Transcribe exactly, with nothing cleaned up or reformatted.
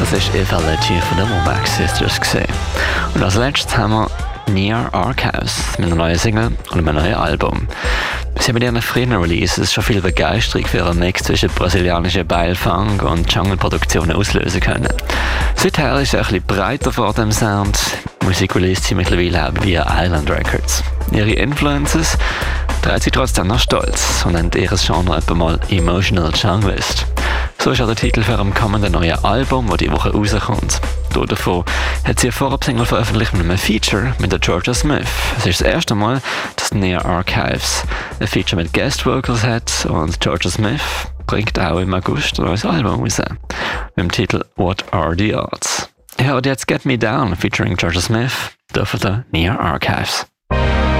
Das ist Eva Lettier von den Womack Sisters gesehen. Und als letztes haben wir Near Archives mit einer neuen Single und einem neuen Album. Sie haben mit ihren frühen Releases schon viel Begeisterung für ihren Mix zwischen brasilianischen Beilfunk und Jungle-Produktionen auslösen können. Seither ist sie ein bisschen breiter vor dem Sound. Musik released sie mittlerweile auch via Island Records. Ihre Influences dreht sie trotzdem noch stolz und nennt ihr Genre etwa mal Emotional Junglist. So ist auch der Titel für ein kommenden neuen Album, das diese Woche rauskommt. Davon hat sie eine Vorab-Single veröffentlicht mit einem Feature mit der Georgia Smith. Es ist das erste Mal, dass Near Archives ein Feature mit Guest Vocals hat und Georgia Smith bringt auch im August ein neues Album raus. Mit dem Titel What Are the Odds? Ja, und jetzt Get Me Down featuring Georgia Smith, dürfen der Near Archives.